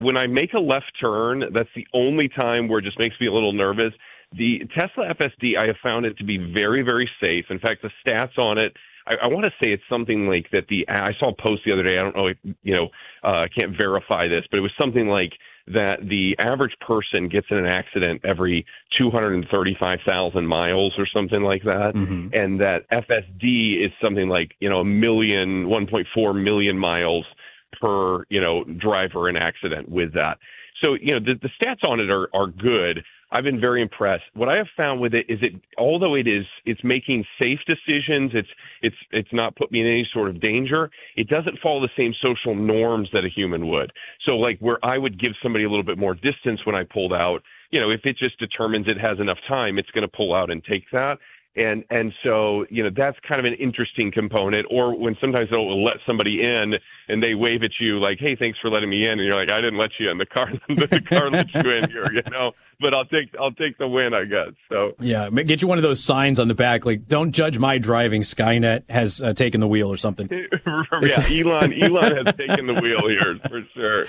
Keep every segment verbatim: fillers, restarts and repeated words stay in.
when I make a left turn, that's the only time where it just makes me a little nervous. The Tesla F S D, I have found it to be very, very safe. In fact, the stats on it, I, I want to say it's something like that. The I saw a post the other day. I don't know, if, you know, uh, I can't verify this, but it was something like that the average person gets in an accident every two hundred thirty-five thousand miles or something like that. Mm-hmm. And that F S D is something like, you know, a million, one point four million miles per, you know, driver in accident with that. So, you know, the, the stats on it are, are good. I've been very impressed. What I have found with it is it, although it is, it's making safe decisions, it's, it's, it's not put me in any sort of danger. It doesn't follow the same social norms that a human would. So like where I would give somebody a little bit more distance when I pulled out, you know, if it just determines it has enough time, it's going to pull out and take that. And, and so, you know, that's kind of an interesting component. Or when sometimes they'll let somebody in and they wave at you like, hey, thanks for letting me in. And you're like, I didn't let you in. The car, the car let you in here, you know, but I'll take, I'll take the win, I guess. So yeah, get you one of those signs on the back, like, don't judge my driving. Skynet has uh, taken the wheel or something. Yeah. Elon, Elon has taken the wheel here for sure.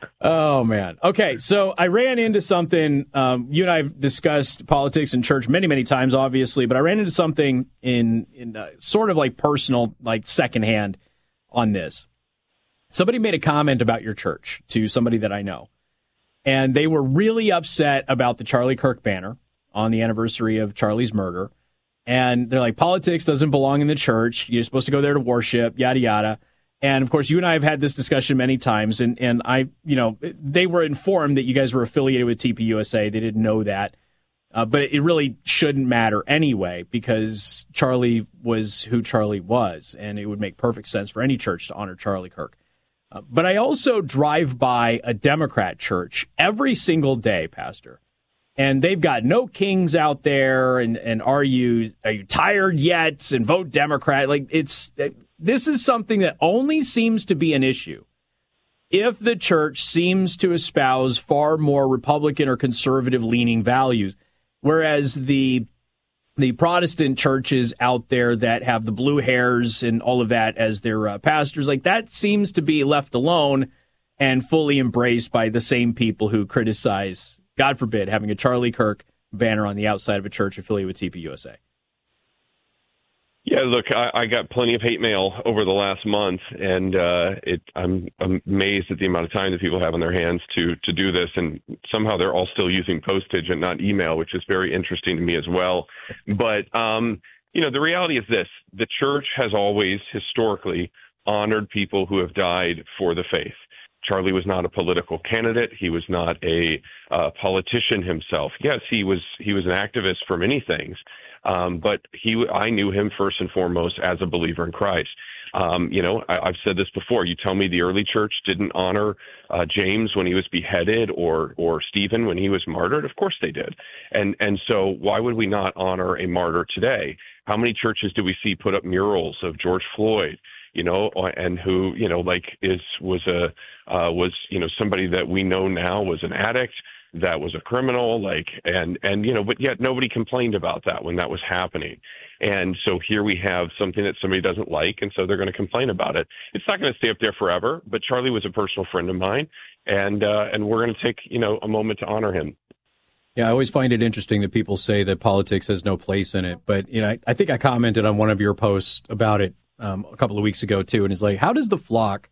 Oh, man. Okay, so I ran into something. Um, you and I have discussed politics and church many, many times, obviously, but I ran into something in, in uh, sort of like personal, like secondhand on this. Somebody made a comment about your church to somebody that I know, and they were really upset about the Charlie Kirk banner on the anniversary of Charlie's murder. And they're like, politics doesn't belong in the church. You're supposed to go there to worship, yada, yada. And, of course, you and I have had this discussion many times, and, and I, you know, they were informed that you guys were affiliated with T P U S A. They didn't know that. Uh, but it really shouldn't matter anyway, because Charlie was who Charlie was, and it would make perfect sense for any church to honor Charlie Kirk. Uh, but I also drive by a Democrat church every single day, Pastor, and they've got no kings out there, and, and are you are you tired yet, and vote Democrat. Like, it's... It, This is something that only seems to be an issue if the church seems to espouse far more Republican or conservative-leaning values, whereas the the Protestant churches out there that have the blue hairs and all of that as their uh, pastors, like that seems to be left alone and fully embraced by the same people who criticize, God forbid, having a Charlie Kirk banner on the outside of a church affiliated with T P U S A. Yeah, look, I, I got plenty of hate mail over the last month, and uh, it, I'm, I'm amazed at the amount of time that people have on their hands to to do this, and somehow they're all still using postage and not email, which is very interesting to me as well. But, um, you know, the reality is this. The church has always historically honored people who have died for the faith. Charlie was not a political candidate. He was not a uh, politician himself. Yes, he was he was an activist for many things. Um, but he, I knew him first and foremost as a believer in Christ. Um, you know, I, I've said this before. You tell me the early church didn't honor uh, James when he was beheaded, or or Stephen when he was martyred. Of course they did. And and so why would we not honor a martyr today? How many churches do we see put up murals of George Floyd? You know, and who, you know, like is was a uh, was you know somebody that we know now was an addict, that was a criminal, like, and, and, you know, but yet nobody complained about that when that was happening. And so here we have something that somebody doesn't like, and so they're going to complain about it. It's not going to stay up there forever, but Charlie was a personal friend of mine, and, uh, and we're going to take, you know, a moment to honor him. Yeah, I always find it interesting that people say that politics has no place in it. But, you know, I, I think I commented on one of your posts about it um, a couple of weeks ago, too, and it's like, how does the flock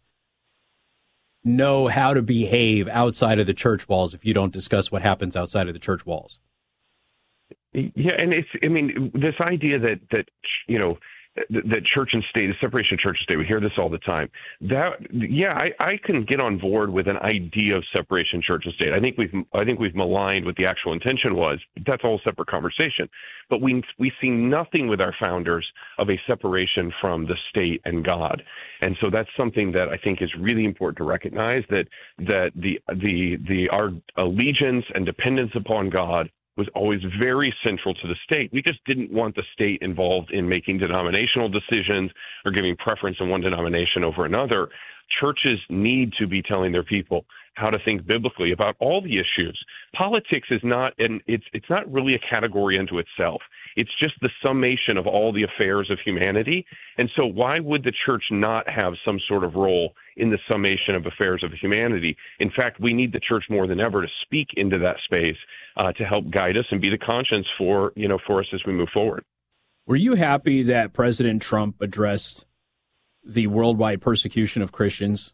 know how to behave outside of the church walls if you don't discuss what happens outside of the church walls? Yeah, and it's, I mean, this idea that, that you know, that church and state, the separation of church and state, we hear this all the time. That, yeah, I, I can get on board with an idea of separation of church and state. I think we've, I think we've maligned what the actual intention was. That's all a separate conversation. But we, we see nothing with our founders of a separation from the state and God. And so that's something that I think is really important to recognize, that, that the, the, the, our allegiance and dependence upon God was always very central to the state. We just didn't want the state involved in making denominational decisions or giving preference in one denomination over another. Churches need to be telling their people how to think biblically about all the issues. Politics is not, and it's it's not really a category unto itself. It's just the summation of all the affairs of humanity. And so why would the church not have some sort of role in the summation of affairs of humanity? In fact, we need the church more than ever to speak into that space uh, to help guide us and be the conscience for, you know, for us as we move forward. Were you happy that President Trump addressed the worldwide persecution of Christians?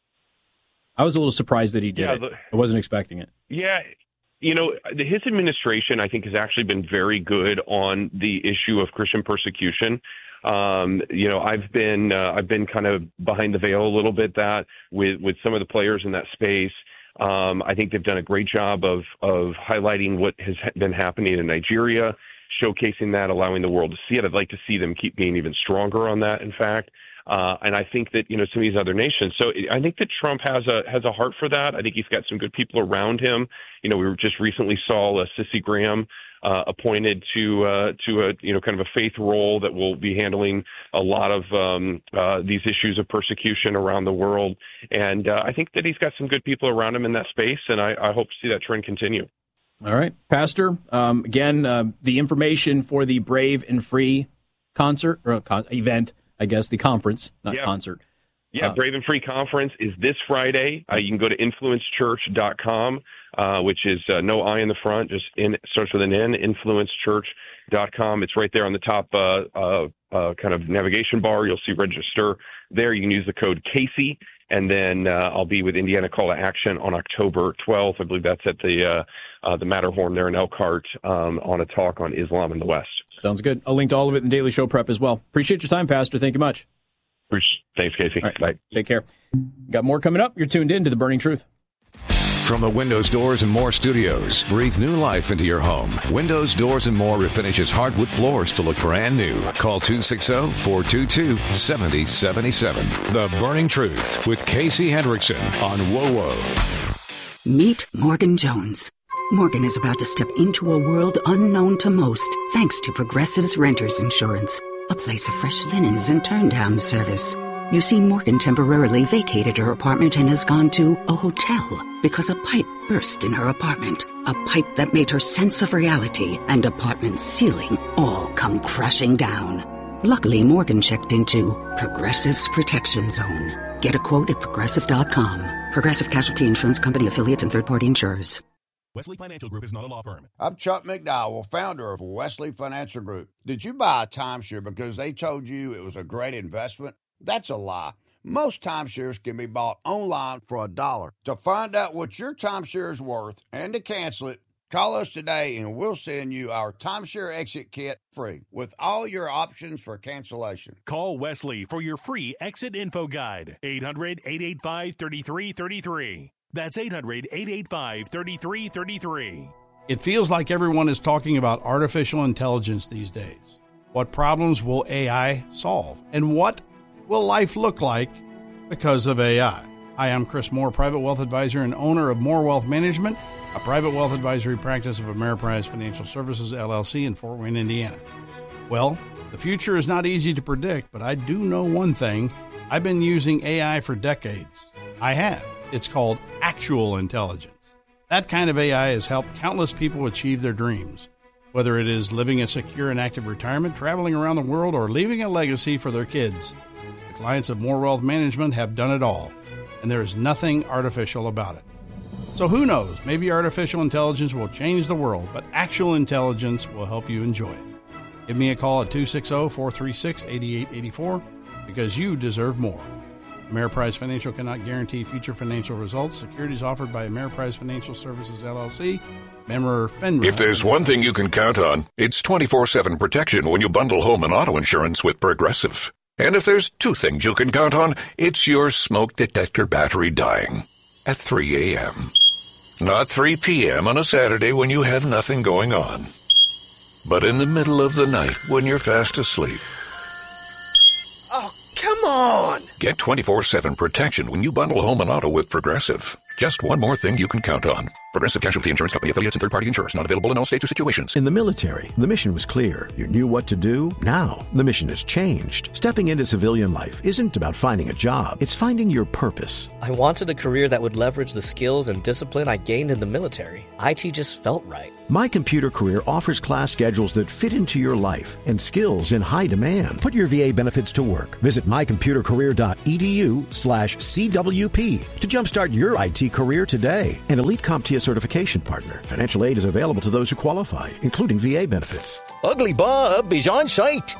I was a little surprised that he did yeah, it. The, I wasn't expecting it. Yeah. You know, his administration, I think, has actually been very good on the issue of Christian persecution. Um, you know, I've been uh, I've been kind of behind the veil a little bit that with, with some of the players in that space. Um, I think they've done a great job of of highlighting what has been happening in Nigeria, showcasing that, allowing the world to see it. I'd like to see them keep being even stronger on that, in fact. Uh, and I think that, you know, some of these other nations. So I think that Trump has a has a heart for that. I think he's got some good people around him. You know, we were just recently saw uh, Cissy Graham uh, appointed to uh, to a, you know, kind of a faith role that will be handling a lot of um, uh, these issues of persecution around the world. And uh, I think that he's got some good people around him in that space. And I, I hope to see that trend continue. All right, Pastor. Um, again, uh, the information for the Brave and Free concert or con- event. I guess the conference, not yeah. concert. Yeah, uh, Brave and Free Conference is this Friday. Uh, you can go to influence church dot com, uh, which is uh, no I in the front, just in, starts with an N, influence church dot com. It's right there on the top uh, uh, uh, kind of navigation bar. You'll see register there. You can use the code Casey, and then uh, I'll be with Indiana Call to Action on October twelfth. I believe that's at the uh, uh, the Matterhorn there in Elkhart um, on a talk on Islam in the West. Sounds good. I'll link to all of it in the Daily Show prep as well. Appreciate your time, Pastor. Thank you much. Thanks, Casey. Right. Bye. Take care. Got more coming up. You're tuned in to The Burning Truth. From the Windows, Doors, and More studios, breathe new life into your home. Windows, Doors, and More refinishes hardwood floors to look brand new. Call two six zero, four two two, seven zero seven seven. The Burning Truth with Casey Hendrickson on W O W O. Meet Morgan Jones. Morgan is about to step into a world unknown to most, thanks to Progressive's Renters Insurance, a place of fresh linens and turn-down service. You see, Morgan temporarily vacated her apartment and has gone to a hotel because a pipe burst in her apartment. A pipe that made her sense of reality and apartment ceiling all come crashing down. Luckily, Morgan checked into Progressive's Protection Zone. Get a quote at progressive dot com. Progressive Casualty Insurance Company, affiliates, and third-party insurers. Wesley Financial Group is not a law firm. I'm Chuck McDowell, founder of Wesley Financial Group. Did you buy a timeshare because they told you it was a great investment? That's a lie. Most timeshares can be bought online for a dollar. To find out what your timeshare is worth and to cancel it, call us today and we'll send you our timeshare exit kit free with all your options for cancellation. Call Wesley for your free exit info guide. eight hundred, eight eight five, three three three three. That's eight hundred, eight eight five, three three three three. It feels like everyone is talking about artificial intelligence these days. What problems will A I solve? And what will life look like because of A I? Hi, I'm Chris Moore, private wealth advisor and owner of Moore Wealth Management, a private wealth advisory practice of Ameriprise Financial Services, L L C in Fort Wayne, Indiana. Well, the future is not easy to predict, but I do know one thing. I've been using A I for decades. I have. It's called actual intelligence. That kind of A I has helped countless people achieve their dreams. Whether it is living a secure and active retirement, traveling around the world, or leaving a legacy for their kids, the clients of Moore Wealth Management have done it all, and there is nothing artificial about it. So who knows, maybe artificial intelligence will change the world, but actual intelligence will help you enjoy it. Give me a call at two six zero, four three six, eight eight eight four because you deserve more. Ameriprise Financial cannot guarantee future financial results. Securities offered by Ameriprise Financial Services, L L C. Member FINRA. If there's one thing you can count on, it's twenty-four seven protection when you bundle home and auto insurance with Progressive. And if there's two things you can count on, it's your smoke detector battery dying at three a.m. Not three p.m. on a Saturday when you have nothing going on, but in the middle of the night when you're fast asleep. Oh, come on! Get twenty-four seven protection when you bundle home and auto with Progressive. Just one more thing you can count on. Progressive Casualty Insurance Company, affiliates, and third-party insurers. Not available in all states or situations. In the military, the mission was clear. You knew what to do. Now, the mission has changed. Stepping into civilian life isn't about finding a job. It's finding your purpose. I wanted a career that would leverage the skills and discipline I gained in the military. I T just felt right. My Computer Career offers class schedules that fit into your life and skills in high demand. Put your V A benefits to work. Visit mycomputercareer.edu slash CWP to jumpstart your I T career today. An Elite CompTIA certification partner. Financial aid is available to those who qualify, including V A benefits. Ugly Bob is on site.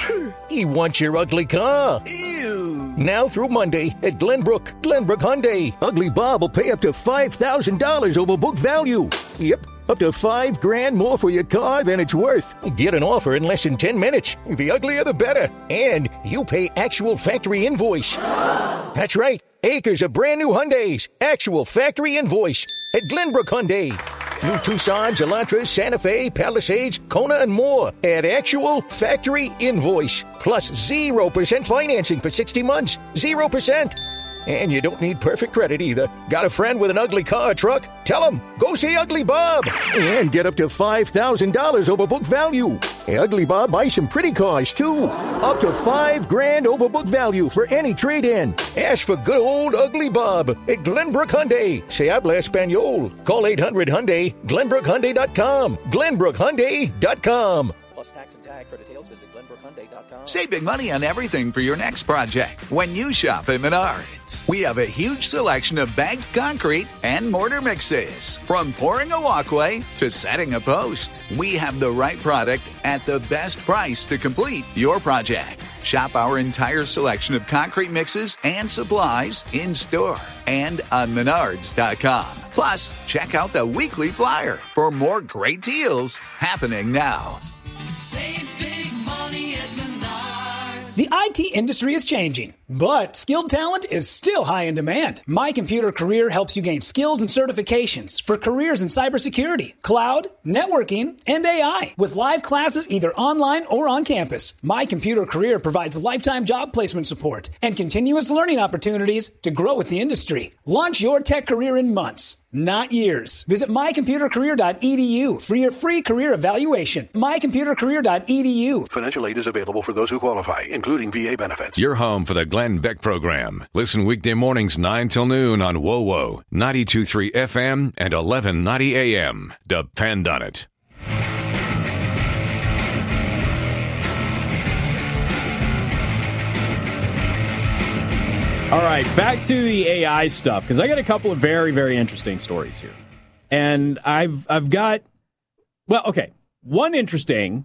He wants your ugly car. Ew. Now through Monday at Glenbrook, Glenbrook Hyundai. Ugly Bob will pay up to five thousand dollars over book value. Yep. Up to five grand more for your car than it's worth. Get an offer in less than ten minutes. The uglier the better. And you pay actual factory invoice. That's right. Acres of brand new Hyundais. Actual factory invoice at Glenbrook Hyundai. New Tucsons, Elantras, Santa Fe, Palisades, Kona, and more at actual factory invoice. Plus zero percent financing for sixty months. zero percent. And you don't need perfect credit either. Got a friend with an ugly car or truck? Tell him, go see Ugly Bob. And get up to five thousand dollars over book value. Hey, Ugly Bob buys some pretty cars, too. Up to five grand over book value for any trade-in. Ask for good old Ugly Bob at Glenbrook Hyundai. Se habla Espanol. Call eight hundred Hyundai, glenbrook hyundai dot com. glenbrook hyundai dot com. Plus tax and tag. For details, visit glenbrook hyundai dot com. Save big money on everything for your next project when you shop at Menards. We have a huge selection of bagged concrete and mortar mixes. From pouring a walkway to setting a post, we have the right product at the best price to complete your project. Shop our entire selection of concrete mixes and supplies in store and on menards dot com. Plus, check out the weekly flyer for more great deals happening now. Save big money at Menards. The I T industry is changing, but skilled talent is still high in demand. My Computer Career helps you gain skills and certifications for careers in cybersecurity, cloud, networking, and A I. With live classes either online or on campus, My Computer Career provides lifetime job placement support and continuous learning opportunities to grow with the industry. Launch your tech career in months, not years. Visit my computer career dot e d u for your free career evaluation. my computer career dot e d u. Financial aid is available for those who qualify, including V A benefits. Your home for the Glenn Beck Program. Listen weekday mornings nine till noon on W O W O, ninety-two point three F M and eleven ninety A M. Depend on it. All right, back to the A I stuff, because I got a couple of very, very interesting stories here. And I've I've got, well, okay, one interesting,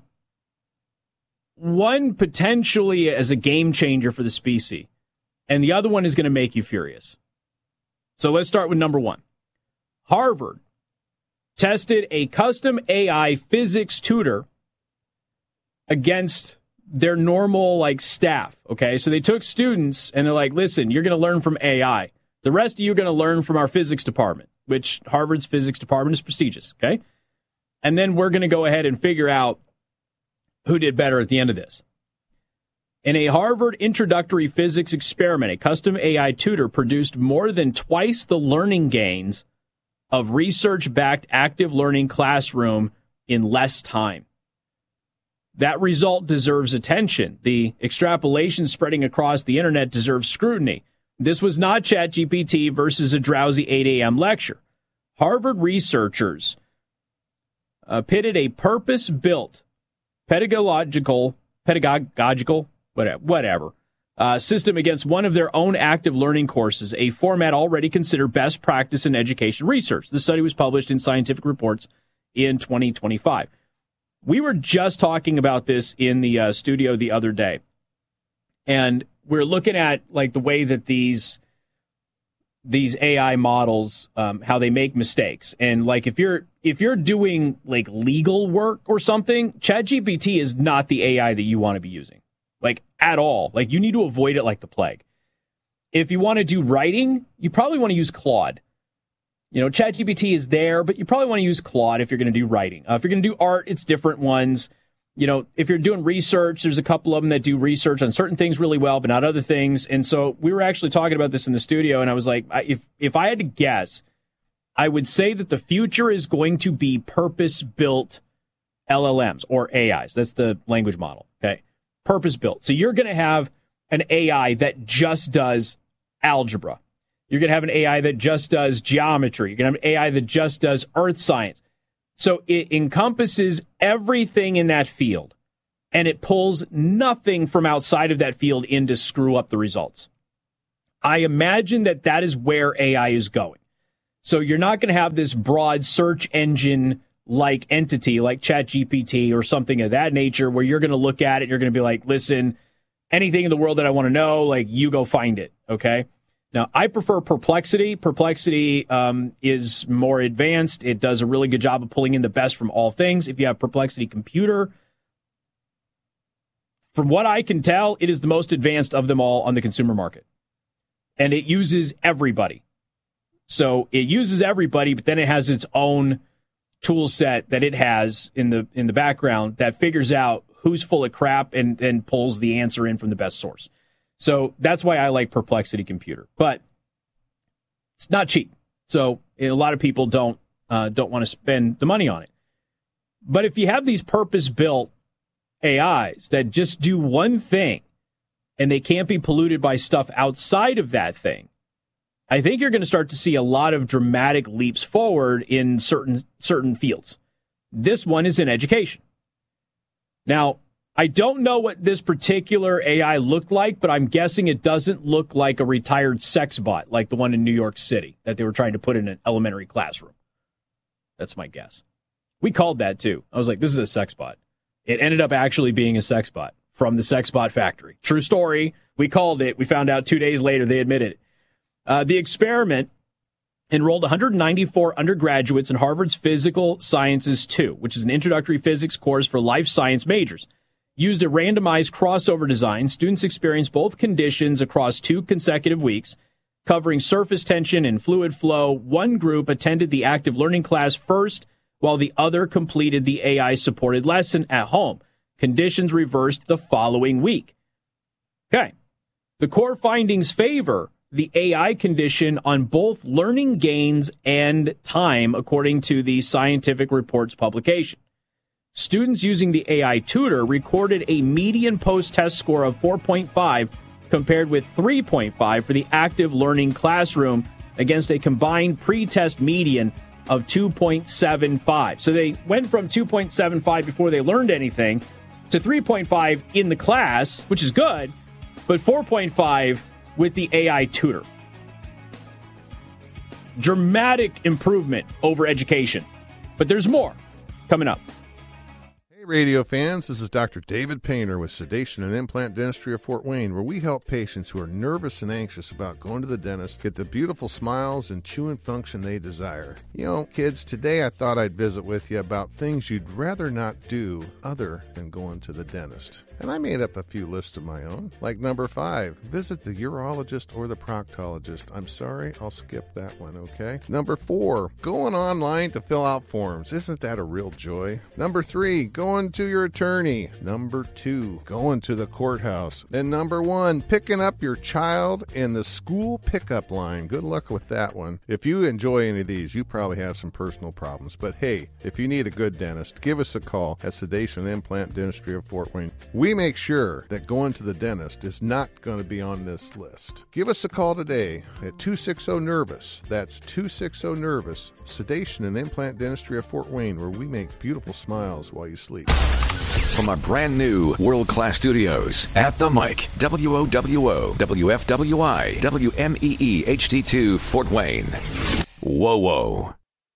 one potentially as a game changer for the species, and the other one is going to make you furious. So let's start with number one. Harvard tested a custom A I physics tutor against their normal, like, staff, okay? So they took students, and they're like, listen, you're going to learn from A I. The rest of you are going to learn from our physics department, which Harvard's physics department is prestigious, okay? And then we're going to go ahead and figure out who did better at the end of this. In a Harvard introductory physics experiment, a custom A I tutor produced more than twice the learning gains of research-backed active learning classroom in less time. That result deserves attention. The extrapolation spreading across the internet deserves scrutiny. This was not ChatGPT versus a drowsy eight a.m. lecture. Harvard researchers uh, pitted a purpose-built pedagogical, pedagogical, whatever, whatever uh, system against one of their own active learning courses, a format already considered best practice in education research. The study was published in Scientific Reports in twenty twenty-five. We were just talking about this in the uh, studio the other day, and we're looking at like the way that these these A I models, um, how they make mistakes, and like if you're if you're doing like legal work or something, ChatGPT is not the A I that you want to be using, like at all. Like you need to avoid it like the plague. If you want to do writing, you probably want to use Claude. You know, ChatGPT is there, but you probably want to use Claude if you're going to do writing. Uh, if you're going to do art, it's different ones. You know, if you're doing research, there's a couple of them that do research on certain things really well, but not other things. And so we were actually talking about this in the studio, and I was like, I, if if I had to guess, I would say that the future is going to be purpose-built L L Ms or A Is. That's the language model, okay? Purpose-built. So you're going to have an A I that just does algebra. You're going to have an A I that just does geometry. You're going to have an A I that just does earth science. So it encompasses everything in that field, and it pulls nothing from outside of that field in to screw up the results. I imagine that that is where A I is going. So you're not going to have this broad search engine-like entity like ChatGPT or something of that nature where you're going to look at it, you're going to be like, listen, anything in the world that I want to know, like, you go find it, okay? Now, I prefer Perplexity. Perplexity um, is more advanced. It does a really good job of pulling in the best from all things. If you have Perplexity Computer, from what I can tell, it is the most advanced of them all on the consumer market. And it uses everybody. So it uses everybody, but then it has its own tool set that it has in the in the background that figures out who's full of crap and then pulls the answer in from the best source. So that's why I like Perplexity Computer. But it's not cheap. So a lot of people don't uh, don't want to spend the money on it. But if you have these purpose-built A Is that just do one thing and they can't be polluted by stuff outside of that thing, I think you're going to start to see a lot of dramatic leaps forward in certain certain fields. This one is in education. Now, I don't know what this particular A I looked like, but I'm guessing it doesn't look like a retired sex bot like the one in New York City that they were trying to put in an elementary classroom. That's my guess. We called that, too. I was like, this is a sex bot. It ended up actually being a sex bot from the sex bot factory. True story. We called it. We found out two days later they admitted it. Uh, the experiment enrolled one hundred ninety-four undergraduates in Harvard's Physical Sciences two, which is an introductory physics course for life science majors. Used a randomized crossover design, students experienced both conditions across two consecutive weeks, covering surface tension and fluid flow. One group attended the active learning class first, while the other completed the A I-supported lesson at home. Conditions reversed the following week. Okay. The core findings favor the A I condition on both learning gains and time, according to the Scientific Reports publication. Students using the A I tutor recorded a median post-test score of four point five compared with three point five for the active learning classroom against a combined pre-test median of two point seven five. So they went from two point seven five before they learned anything to three point five in the class, which is good, but four point five with the A I tutor. Dramatic improvement over education. But there's more coming up. Hey, radio fans, this is Doctor David Painter with Sedation and Implant Dentistry of Fort Wayne, where we help patients who are nervous and anxious about going to the dentist get the beautiful smiles and chewing function they desire. You know, kids, today I thought I'd visit with you about things you'd rather not do other than going to the dentist. And I made up a few lists of my own. Like number five, visit the urologist or the proctologist. I'm sorry, I'll skip that one, okay? Number four, going online to fill out forms. Isn't that a real joy? Number three, going to your attorney. Number two, going to the courthouse. And number one, picking up your child in the school pickup line. Good luck with that one. If you enjoy any of these, you probably have some personal problems. But hey, if you need a good dentist, give us a call at Sedation and Implant Dentistry of Fort Wayne. We make sure that going to the dentist is not going to be on this list. Give us a call today at two six zero nervous. That's two six zero nervous. Sedation and Implant Dentistry of Fort Wayne, where we make beautiful smiles while you sleep. From our brand new world-class studios at the mic, W O W O, W F W I, W M E E H D two, Fort Wayne. Whoa, whoa.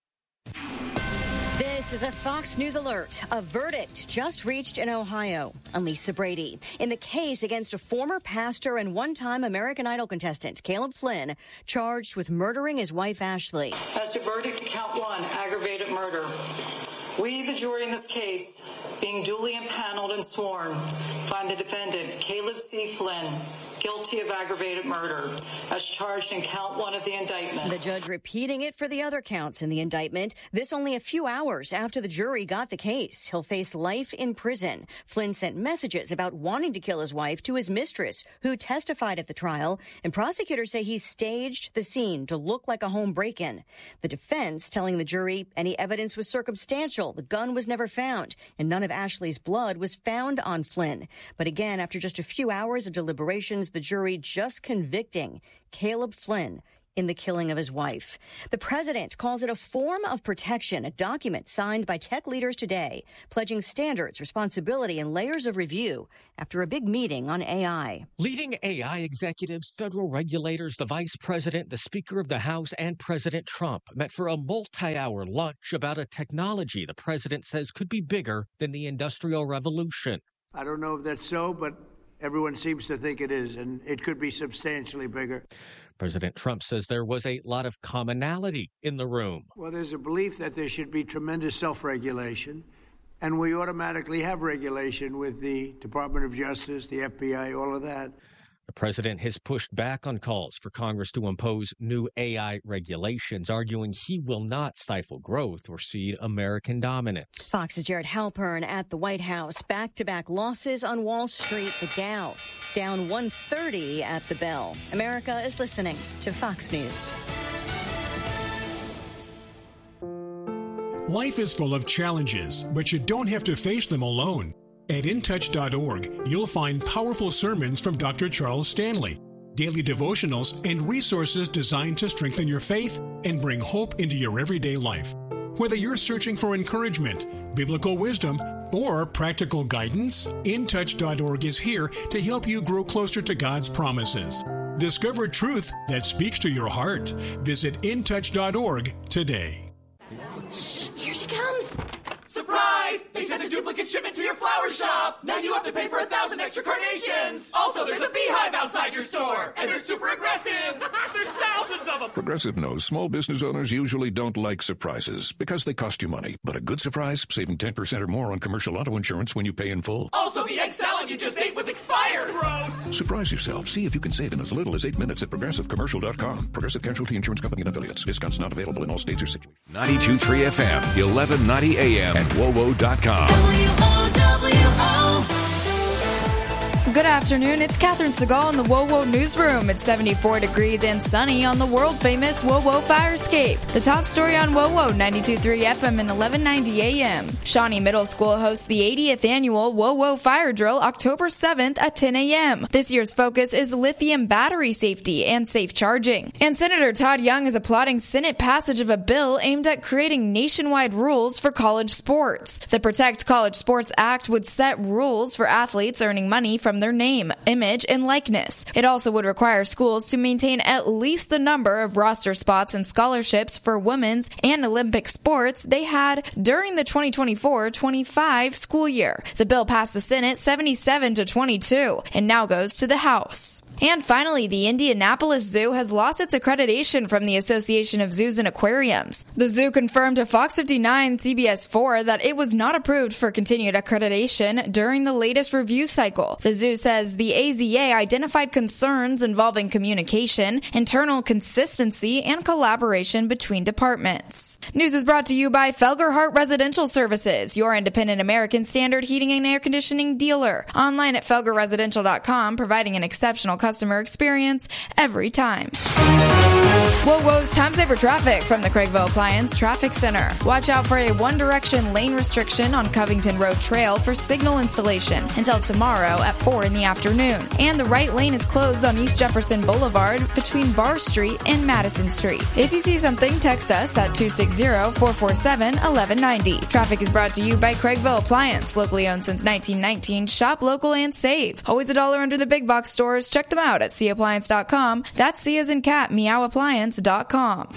This is a Fox News alert. A verdict just reached in Ohio. Lisa Brady in the case against a former pastor and one-time American Idol contestant, Caleb Flynn, charged with murdering his wife, Ashley. As to verdict to count one, aggravated murder. We, the jury in this case, being duly impaneled and sworn, find find the defendant, Caleb C. Flynn, guilty of aggravated murder, as charged in count one of the indictment. The judge repeating it for the other counts in the indictment. This only a few hours after the jury got the case. He'll face life in prison. Flynn sent messages about wanting to kill his wife to his mistress, who testified at the trial, and prosecutors say he staged the scene to look like a home break-in. The defense telling the jury any evidence was circumstantial. The gun was never found, and none of Ashley's blood was found on Flynn. But again, after just a few hours of deliberations, the jury just convicting Caleb Flynn in the killing of his wife. The president calls it a form of protection, a document signed by tech leaders today, pledging standards, responsibility, and layers of review after a big meeting on A I. Leading A I executives, federal regulators, the vice president, the Speaker of the House, and President Trump met for a multi-hour lunch about a technology the president says could be bigger than the Industrial Revolution. I don't know if that's so, but everyone seems to think it is, and it could be substantially bigger. President Trump says there was a lot of commonality in the room. Well, there's a belief that there should be tremendous self-regulation, and we automatically have regulation with the Department of Justice, the F B I, all of that. The president has pushed back on calls for Congress to impose new A I regulations, arguing he will not stifle growth or cede American dominance. Fox's Jared Halpern at the White House. Back-to-back losses on Wall Street. The Dow down one thirty at the bell. America is listening to Fox News. Life is full of challenges, but you don't have to face them alone. At in touch dot org, you'll find powerful sermons from Doctor Charles Stanley, daily devotionals, and resources designed to strengthen your faith and bring hope into your everyday life. Whether you're searching for encouragement, biblical wisdom, or practical guidance, in touch dot org is here to help you grow closer to God's promises. Discover truth that speaks to your heart. Visit in touch dot org today. Shh, here she comes. Surprise! They sent a duplicate shipment to your flower shop! Now you have to pay for a thousand extra carnations! Also, there's a beehive outside your store! And they're super aggressive! There's thousands of them! Progressive knows small business owners usually don't like surprises because they cost you money. But a good surprise, saving ten percent or more on commercial auto insurance when you pay in full. Also, the egg salad you just ate was expired! Gross! Surprise yourself. See if you can save in as little as eight minutes at progressive commercial dot com. Progressive Casualty Insurance Company and Affiliates. Discounts not available in all states or situations. ninety-two point three F M, eleven ninety A M at W O W O dot com. W O W O. Good afternoon, it's Catherine Segal in the W O W O Newsroom. It's seventy-four degrees and sunny on the world-famous W O W O Firescape. The top story on W O W O, ninety-two point three F M and eleven ninety A M. Shawnee Middle School hosts the eightieth annual W O W O Fire Drill October seventh at ten A M. This year's focus is lithium battery safety and safe charging. And Senator Todd Young is applauding Senate passage of a bill aimed at creating nationwide rules for college sports. The Protect College Sports Act would set rules for athletes earning money from their name, image, and likeness. It also would require schools to maintain at least the number of roster spots and scholarships for women's and Olympic sports they had during the twenty twenty-four twenty-five school year. The bill passed the Senate seventy-seven to twenty-two and now goes to the House. And finally, the Indianapolis Zoo has lost its accreditation from the Association of Zoos and Aquariums. The zoo confirmed to Fox fifty-nine C B S four that it was not approved for continued accreditation during the latest review cycle. The zoo says the A Z A identified concerns involving communication, internal consistency, and collaboration between departments. News is brought to you by Felgerhart Residential Services, your independent American Standard heating and air conditioning dealer. Online at felger residential dot com, providing an exceptional customer experience every time. Whoa, whoa's time saver traffic from the Craigville Appliance Traffic Center. Watch out for a One Direction lane restriction on Covington Road Trail for signal installation until tomorrow at four in the afternoon. And the right lane is closed on East Jefferson Boulevard between Barr Street and Madison Street. If you see something, text us at two six zero, four four seven, one one nine zero. Traffic is brought to you by Craigville Appliance, locally owned since nineteen nineteen. Shop local and save. Always a dollar under the big box stores. Check them out at c appliance dot com. That's C as in cat, meow appliance dot com.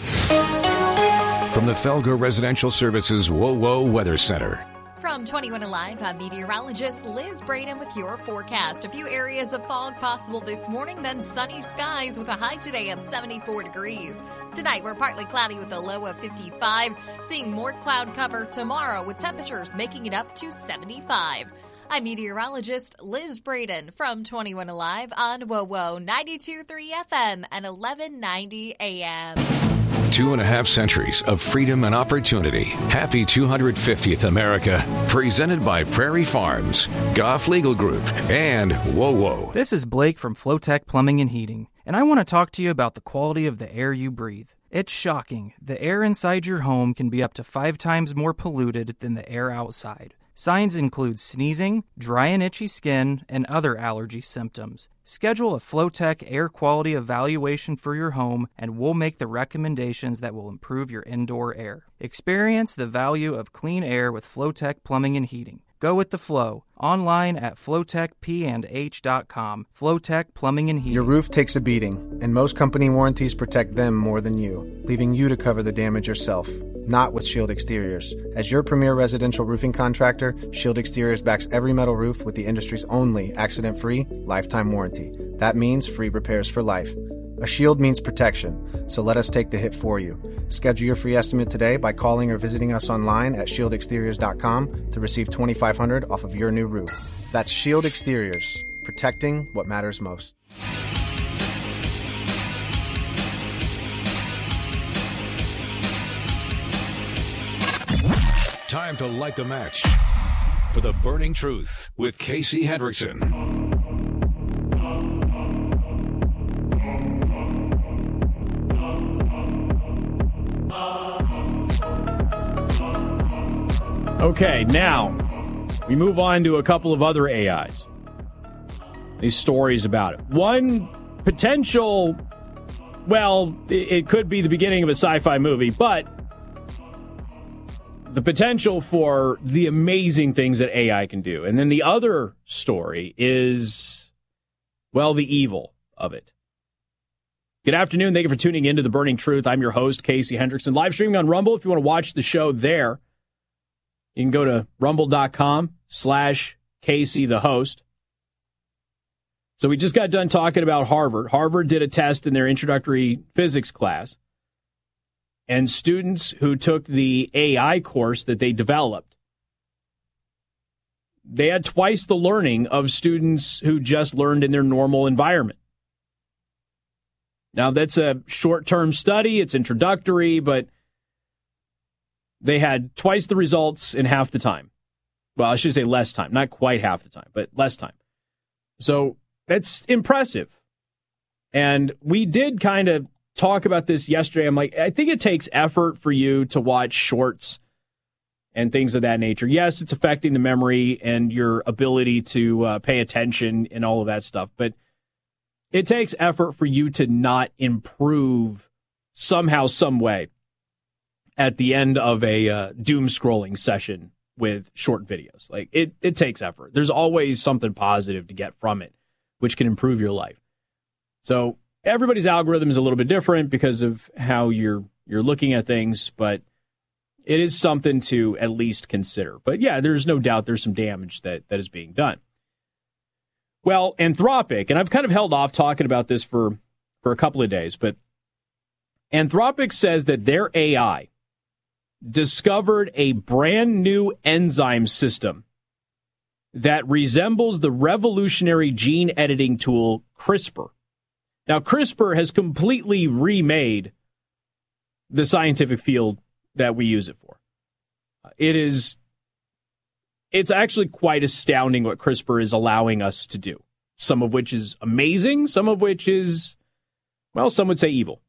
From the Felger Residential Services W O W O Weather Center. From twenty-one Alive, I'm meteorologist Liz Braden with your forecast. A few areas of fog possible this morning, then sunny skies with a high today of seventy-four degrees. Tonight, we're partly cloudy with a low of fifty-five, seeing more cloud cover tomorrow with temperatures making it up to seventy-five. I'm meteorologist Liz Braden from twenty-one Alive on WoWo ninety-two point three F M and eleven ninety A M. Two and a half centuries of freedom and opportunity. Happy two hundred fiftieth America. Presented by Prairie Farms, Goff Legal Group, and WoWo. This is Blake from Flowtech Plumbing and Heating, and I want to talk to you about the quality of the air you breathe. It's shocking. The air inside your home can be up to five times more polluted than the air outside. Signs include sneezing, dry and itchy skin, and other allergy symptoms. Schedule a Flowtech air quality evaluation for your home, and we'll make the recommendations that will improve your indoor air. Experience the value of clean air with Flowtech Plumbing and Heating. Go with the flow. Online at flowtech p and h dot com. Flowtech Plumbing and Heating. Your roof takes a beating, and most company warranties protect them more than you, leaving you to cover the damage yourself. Not with Shield Exteriors. As your premier residential roofing contractor, Shield Exteriors backs every metal roof with the industry's only accident-free lifetime warranty. That means free repairs for life. A shield means protection, so let us take the hit for you. Schedule your free estimate today by calling or visiting us online at shield exteriors dot com to receive twenty-five hundred dollars off of your new roof. That's Shield Exteriors, protecting what matters most. Time to light the match for the burning truth with Casey Hendrickson. Okay, now we move on to a couple of other A Is. These stories about it. One potential, well, it could be the beginning of a sci-fi movie, but the potential for the amazing things that A I can do. And then the other story is, well, the evil of it. Good afternoon. Thank you for tuning in to The Burning Truth. I'm your host, Casey Hendrickson. Live streaming on Rumble. If you want to watch the show there, you can go to rumble.com slash Casey the host. So we just got done talking about Harvard. Harvard did a test in their introductory physics class. And students who took the A I course that they developed, they had twice the learning of students who just learned in their normal environment. Now, that's a short-term study. It's introductory, but they had twice the results in half the time. Well, I should say less time. Not quite half the time, but less time. So that's impressive. And we did kind of talk about this yesterday. I'm like, I think it takes effort for you to watch shorts and things of that nature. Yes, it's affecting the memory and your ability to uh, pay attention and all of that stuff. But it takes effort for you to not improve somehow, some way at the end of a uh, doom scrolling session with short videos. Like it, it takes effort. There's always something positive to get from it, which can improve your life. So everybody's algorithm is a little bit different because of how you're you're looking at things, but it is something to at least consider. But yeah, there's no doubt there's some damage that, that is being done. Well, Anthropic, and I've kind of held off talking about this for, for a couple of days, but Anthropic says that their A I discovered a brand new enzyme system that resembles the revolutionary gene editing tool CRISPR. Now, CRISPR has completely remade the scientific field that we use it for. It is, it's actually quite astounding what CRISPR is allowing us to do. Some of which is amazing, some of which is, well, some would say evil.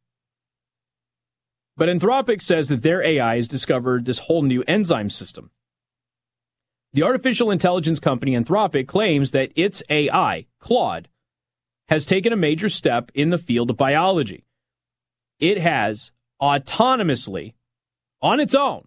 But Anthropic says that their A I has discovered this whole new enzyme system. The artificial intelligence company Anthropic claims that its A I, Claude, has taken a major step in the field of biology. It has autonomously, on its own,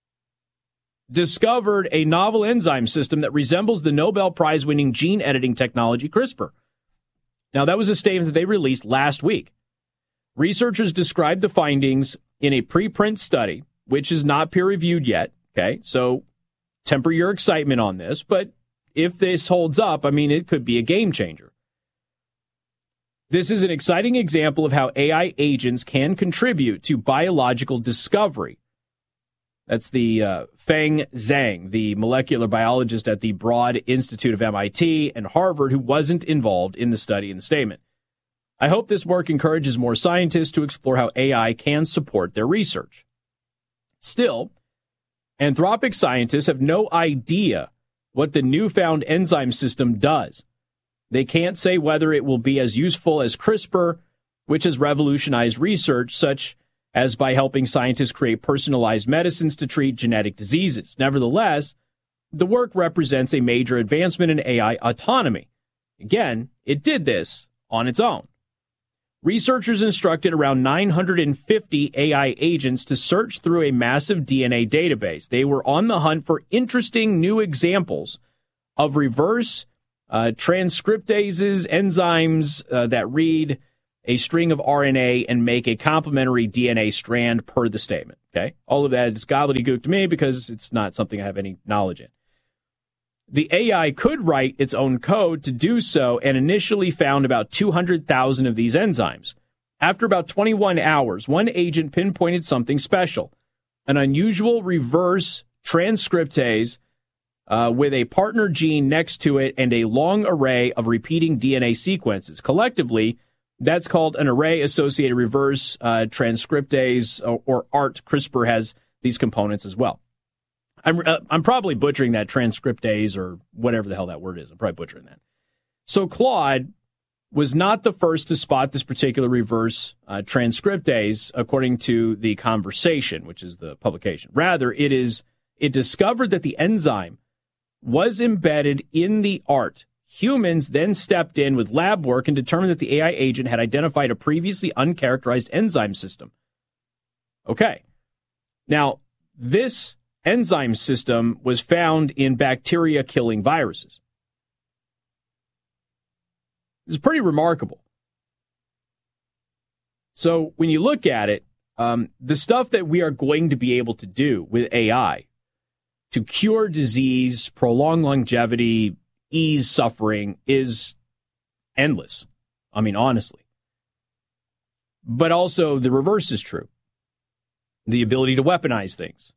discovered a novel enzyme system that resembles the Nobel Prize-winning gene editing technology CRISPR. Now, that was a statement that they released last week. Researchers described the findings in a preprint study, which is not peer-reviewed yet, okay? So temper your excitement on this, but if this holds up, I mean, it could be a game changer. This is an exciting example of how A I agents can contribute to biological discovery. That's the uh, Feng Zhang, the molecular biologist at the Broad Institute of M I T and Harvard, who wasn't involved in the study in the statement. I hope this work encourages more scientists to explore how A I can support their research. Still, Anthropic scientists have no idea what the newfound enzyme system does. They can't say whether it will be as useful as CRISPR, which has revolutionized research, such as by helping scientists create personalized medicines to treat genetic diseases. Nevertheless, the work represents a major advancement in A I autonomy. Again, it did this on its own. Researchers instructed around nine hundred fifty A I agents to search through a massive D N A database. They were on the hunt for interesting new examples of reverse uh, transcriptases, enzymes uh, that read a string of R N A and make a complementary D N A strand per the statement. Okay, all of that is gobbledygook to me because it's not something I have any knowledge in. The A I could write its own code to do so and initially found about two hundred thousand of these enzymes. After about twenty-one hours, one agent pinpointed something special, an unusual reverse transcriptase uh, with a partner gene next to it and a long array of repeating D N A sequences. Collectively, that's called an array-associated reverse uh, transcriptase, or, or A R T. CRISPR has these components as well. I'm uh, I'm probably butchering that, transcriptase or whatever the hell that word is. I'm probably butchering that. So Claude was not the first to spot this particular reverse uh, transcriptase, according to The Conversation, which is the publication. Rather, it is it discovered that the enzyme was embedded in the A R T. Humans then stepped in with lab work and determined that the A I agent had identified a previously uncharacterized enzyme system. Okay. Now, this enzyme system was found in bacteria-killing viruses. This is pretty remarkable. So when you look at it, um, the stuff that we are going to be able to do with A I to cure disease, prolong longevity, ease suffering is endless. I mean, honestly. But also the reverse is true. The ability to weaponize things.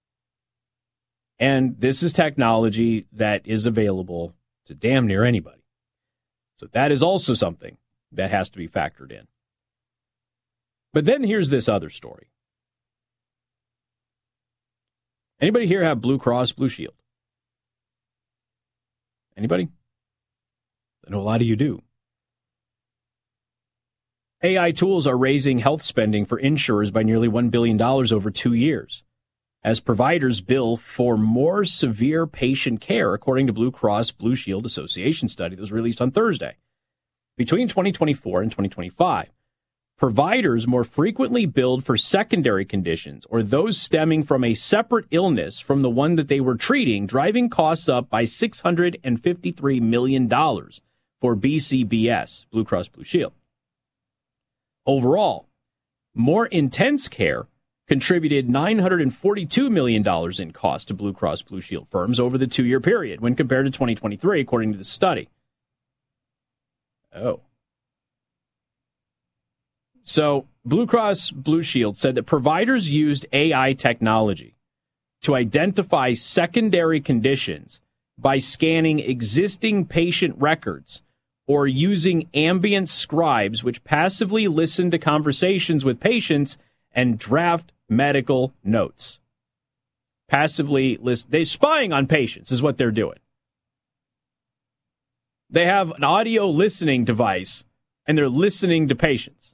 And this is technology that is available to damn near anybody. So that is also something that has to be factored in. But then here's this other story. Anybody here have Blue Cross Blue Shield? Anybody? I know a lot of you do. A I tools are raising health spending for insurers by nearly one billion dollars over two years, as providers bill for more severe patient care, according to Blue Cross Blue Shield Association study that was released on Thursday. Between twenty twenty-four and twenty twenty-five, providers more frequently billed for secondary conditions or those stemming from a separate illness from the one that they were treating, driving costs up by six hundred fifty-three million dollars for B C B S, Blue Cross Blue Shield. Overall, more intense care contributed nine hundred forty-two million dollars in cost to Blue Cross Blue Shield firms over the two-year period when compared to twenty twenty-three, according to the study. Oh. So Blue Cross Blue Shield said that providers used A I technology to identify secondary conditions by scanning existing patient records or using ambient scribes which passively listen to conversations with patients and draft medical notes. Passively listen. They're spying on patients is what they're doing. They have an audio listening device and they're listening to patients.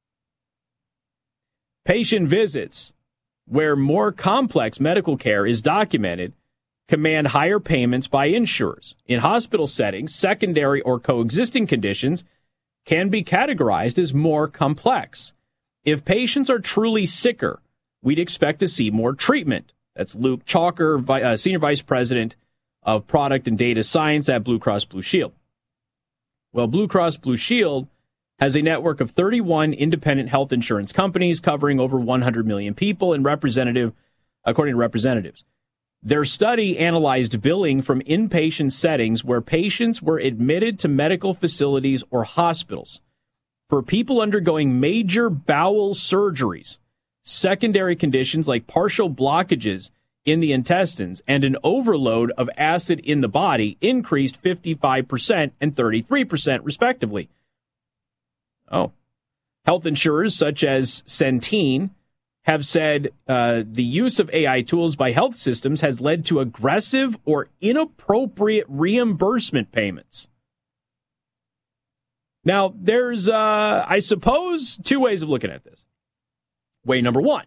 Patient visits, where more complex medical care is documented, command higher payments by insurers. In hospital settings, secondary or coexisting conditions can be categorized as more complex. If patients are truly sicker, we'd expect to see more treatment. That's Luke Chalker, uh, Senior Vice President of Product and Data Science at Blue Cross Blue Shield. Well, Blue Cross Blue Shield has a network of thirty-one independent health insurance companies covering over one hundred million people, and representative, according to representatives. Their study analyzed billing from inpatient settings where patients were admitted to medical facilities or hospitals. For people undergoing major bowel surgeries, secondary conditions like partial blockages in the intestines and an overload of acid in the body increased fifty-five percent and thirty-three percent, respectively. Oh. Health insurers such as Centene have said uh, the use of A I tools by health systems has led to aggressive or inappropriate reimbursement payments. Now, there's, uh, I suppose, two ways of looking at this. Way number one.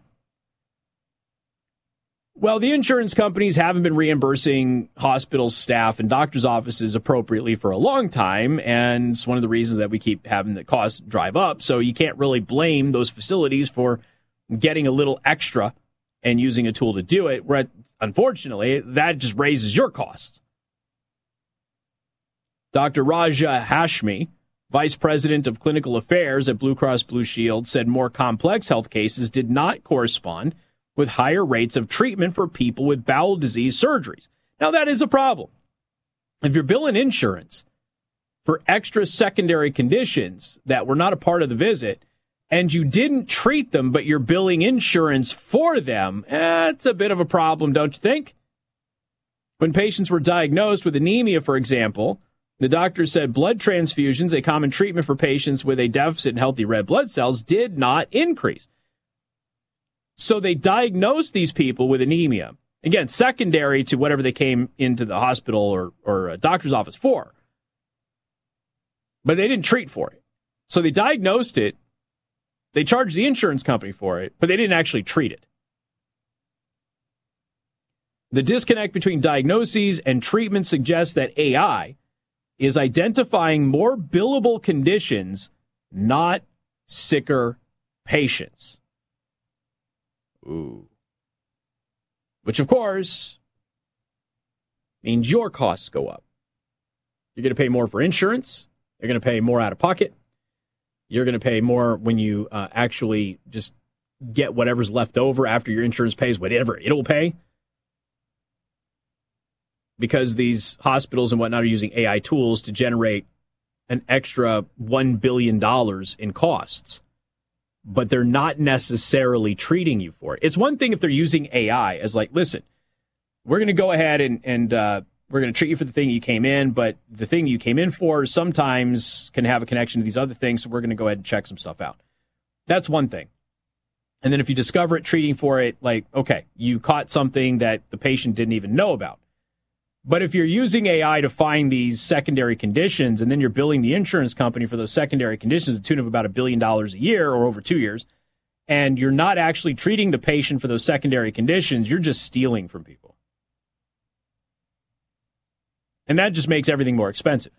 Well, the insurance companies haven't been reimbursing hospital staff and doctors' offices appropriately for a long time, and it's one of the reasons that we keep having the costs drive up. So you can't really blame those facilities for getting a little extra and using a tool to do it, where, unfortunately, that just raises your costs. Doctor Raja Hashmi, Vice President of Clinical Affairs at Blue Cross Blue Shield, said more complex health cases did not correspond with higher rates of treatment for people with bowel disease surgeries. Now, that is a problem. If you're billing insurance for extra secondary conditions that were not a part of the visit, and you didn't treat them, but you're billing insurance for them, that's a bit of a problem, don't you think? When patients were diagnosed with anemia, for example, the doctor said blood transfusions, a common treatment for patients with a deficit in healthy red blood cells, did not increase. So they diagnosed these people with anemia. Again, secondary to whatever they came into the hospital or, or a doctor's office for. But they didn't treat for it. So they diagnosed it. They charged the insurance company for it, but they didn't actually treat it. The disconnect between diagnoses and treatment suggests that A I is identifying more billable conditions, not sicker patients. Ooh. Which, of course, means your costs go up. You're going to pay more for insurance. You're going to pay more out of pocket. You're going to pay more when you uh, actually just get whatever's left over after your insurance pays whatever it'll pay. Because these hospitals and whatnot are using A I tools to generate an extra one billion dollars in costs. But they're not necessarily treating you for it. It's one thing if they're using A I as like, listen, we're going to go ahead and, and uh, we're going to treat you for the thing you came in, but the thing you came in for sometimes can have a connection to these other things, so we're going to go ahead and check some stuff out. That's one thing. And then if you discover it, treating for it, like, okay, you caught something that the patient didn't even know about. But if you're using A I to find these secondary conditions and then you're billing the insurance company for those secondary conditions to the tune of about a billion dollars a year or over two years, and you're not actually treating the patient for those secondary conditions, you're just stealing from people. And that just makes everything more expensive.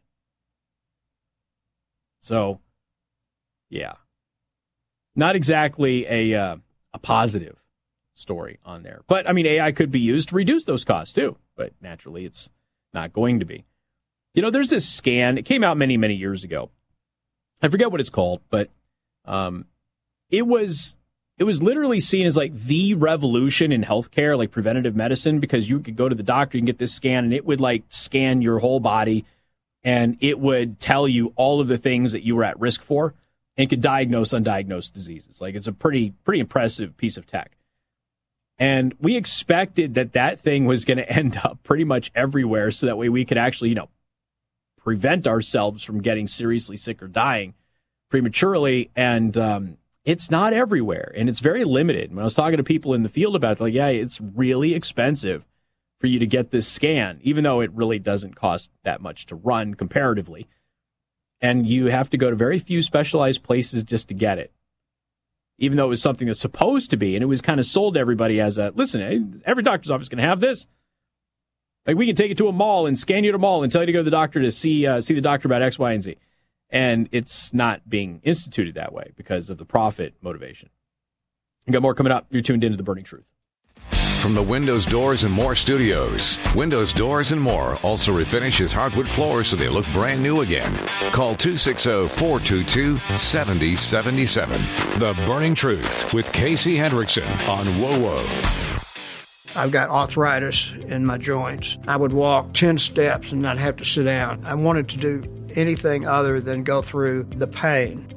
So, yeah. Not exactly a uh, a positive story on there. But, I mean, A I could be used to reduce those costs, too. But naturally, it's not going to be. You know, there's this scan. It came out many, many years ago. I forget what it's called, but um, it was it was literally seen as like the revolution in healthcare, like preventative medicine, because you could go to the doctor, you can get this scan, and it would like scan your whole body, and it would tell you all of the things that you were at risk for, and could diagnose undiagnosed diseases. Like, it's a pretty pretty impressive piece of tech. And we expected that that thing was going to end up pretty much everywhere so that way we could actually, you know, prevent ourselves from getting seriously sick or dying prematurely. And um, it's not everywhere, and it's very limited. When I was talking to people in the field about it, like, yeah, it's really expensive for you to get this scan, even though it really doesn't cost that much to run comparatively. And you have to go to very few specialized places just to get it. Even though it was something that's supposed to be, and it was kind of sold to everybody as a, listen, every doctor's office is going to have this. Like, we can take you to a mall and scan you at a mall and tell you to go to the doctor to see uh, see the doctor about X, Y, and Z. And it's not being instituted that way because of the profit motivation. We got more coming up. You're tuned into The Burning Truth. From the Windows Doors and More Studios, Windows Doors and More also refinishes hardwood floors so they look brand new again. Call two six zero, four two two, seven zero seven seven. The Burning Truth with Casey Hendrickson on WoWo. I've got arthritis in my joints. I would walk ten steps and not have to sit down. I wanted to do anything other than go through the pain.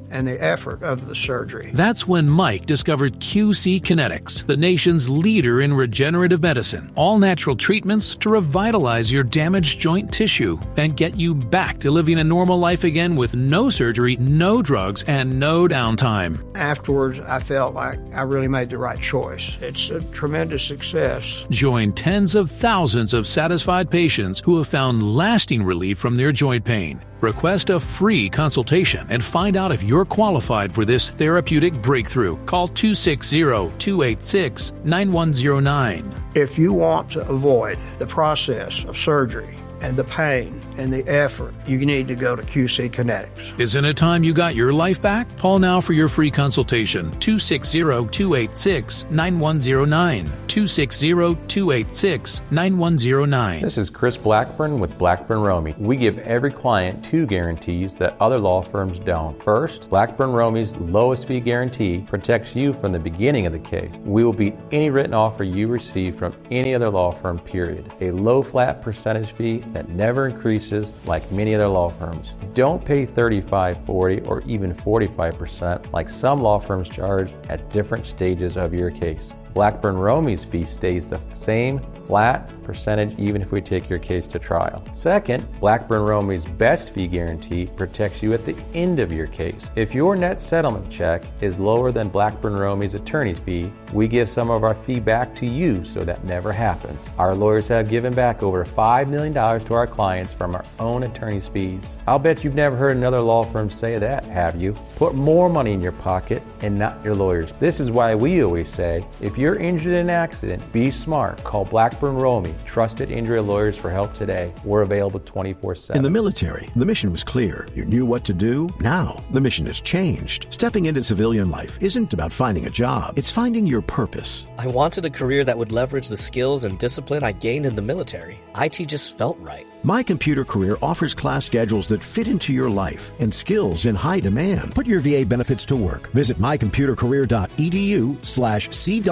and the effort of the surgery. That's when Mike discovered Q C Kinetics, the nation's leader in regenerative medicine. All natural treatments to revitalize your damaged joint tissue and get you back to living a normal life again with no surgery, no drugs, and no downtime. Afterwards, I felt like I really made the right choice. It's a tremendous success. Join tens of thousands of satisfied patients who have found lasting relief from their joint pain. Request a free consultation and find out if you're qualified for this therapeutic breakthrough. Call two six zero, two eight six, nine one zero nine. If you want to avoid the process of surgery and the pain and the effort, you need to go to Q C Kinetics. Isn't it time you got your life back? Call now for your free consultation. two six zero, two eight six, nine one zero nine. two six zero, two eight six, nine one zero nine. This is Chris Blackburn with Blackburn Romey. We give every client two guarantees that other law firms don't. First, Blackburn Romey's lowest fee guarantee protects you from the beginning of the case. We will beat any written offer you receive from any other law firm, period. A low flat percentage fee that never increases like many other law firms. Don't pay thirty-five, forty, or even forty-five percent like some law firms charge at different stages of your case. Blackburn Romey's fee stays the same flat percentage even if we take your case to trial. Second, Blackburn Romey's best fee guarantee protects you at the end of your case. If your net settlement check is lower than Blackburn Romey's attorney's fee, we give some of our fee back to you so that never happens. Our lawyers have given back over five million dollars to our clients from our own attorney's fees. I'll bet you've never heard another law firm say that, have you? Put more money in your pocket and not your lawyers. This is why we always say, if you're injured in an accident, be smart. Call Blackburn Romey, trusted injury lawyers, for help today. We're available twenty-four seven. In the military, the mission was clear. You knew what to do. Now, the mission has changed. Stepping into civilian life isn't about finding a job. It's finding your purpose. I wanted a career that would leverage the skills and discipline I gained in the military. I T just felt right. My Computer Career offers class schedules that fit into your life and skills in high demand. Put your V A benefits to work. Visit mycomputercareer.edu slash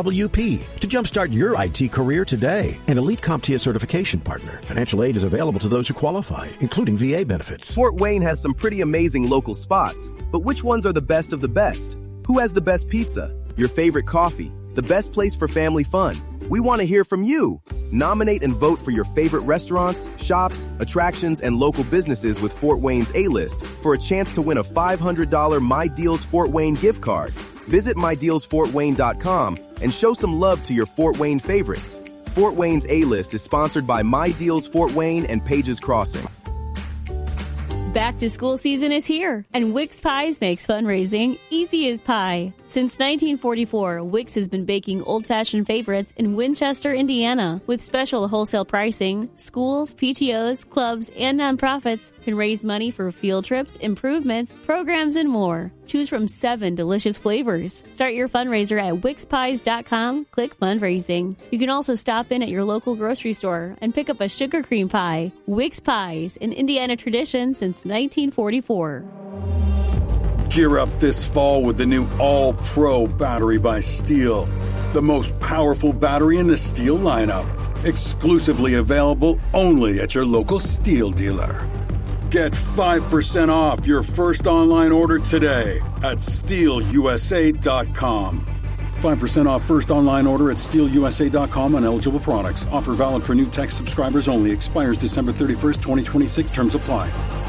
CWP to jumpstart your I T career today. An Elite CompTIA certification partner. Financial aid is available to those who qualify, including V A benefits. Fort Wayne has some pretty amazing local spots, but which ones are the best of the best? Who has the best pizza? Your favorite coffee? The best place for family fun? We want to hear from you. Nominate and vote for your favorite restaurants, shops, attractions, and local businesses with Fort Wayne's A-List for a chance to win a five hundred dollars My Deals Fort Wayne gift card. Visit my deals fort wayne dot com and show some love to your Fort Wayne favorites. Fort Wayne's A-List is sponsored by My Deals Fort Wayne and Pages Crossing. Back to school season is here, and Wix Pies makes fundraising easy as pie. Since nineteen forty-four, Wix has been baking old-fashioned favorites in Winchester, Indiana. With special wholesale pricing, schools, P T Os, clubs, and nonprofits can raise money for field trips, improvements, programs, and more. Choose from seven delicious flavors. Start your fundraiser at wix pies dot com. Click fundraising. You can also stop in at your local grocery store and pick up a sugar cream pie. Wix Pies, an Indiana tradition since nineteen forty-four. Gear up this fall with the new All-Pro battery by Steel. The most powerful battery in the Steel lineup. Exclusively available only at your local Steel dealer. Get five percent off your first online order today at steel u s a dot com. five percent off first online order at steel u s a dot com on eligible products. Offer valid for new tech subscribers only. Expires December thirty-first, twenty twenty-six. Terms apply.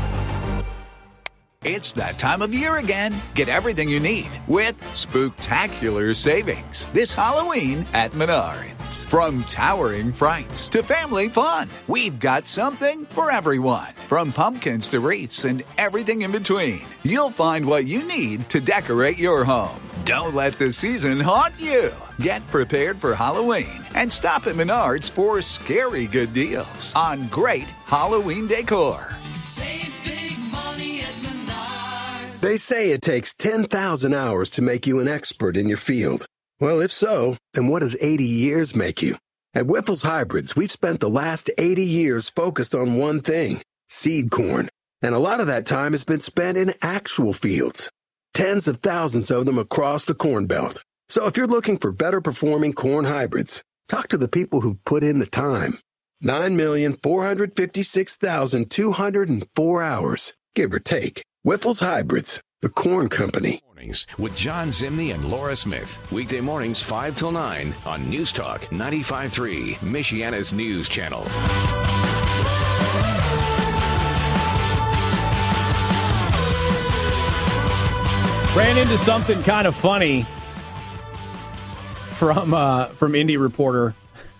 It's that time of year again. Get everything you need with spooktacular savings this Halloween at Menards. From towering frights to family fun, we've got something for everyone. From pumpkins to wreaths and everything in between, you'll find what you need to decorate your home. Don't let the season haunt you. Get prepared for Halloween and stop at Menards for scary good deals on great Halloween decor. Save big money at Menards. They say it takes ten thousand hours to make you an expert in your field. Well, if so, then what does eighty years make you? At Wyffels Hybrids, we've spent the last eighty years focused on one thing, seed corn. And a lot of that time has been spent in actual fields. Tens of thousands of them across the Corn Belt. So if you're looking for better performing corn hybrids, talk to the people who've put in the time. nine million, four hundred fifty-six thousand, two hundred four hours, give or take. Wyffels Hybrids. The Corn Company. Mornings with John Zimney and Laura Smith. Weekday mornings five till nine on News Talk ninety-five point three, Michiana's news channel. Ran into something kind of funny from uh, from Indie Reporter.